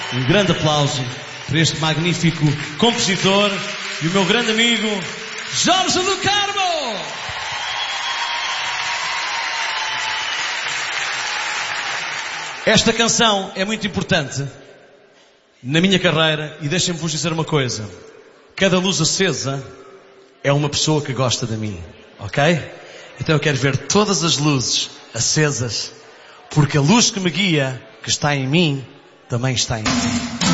Um grande aplauso para este magnífico compositor e o meu grande amigo Jorge do Carmo. Esta canção é muito importante na minha carreira e deixem-me vos dizer uma coisa. Cada luz acesa é uma pessoa que gosta de mim, ok? Então eu quero ver todas as luzes acesas, porque a luz que me guia, que está em mim, também está em ti.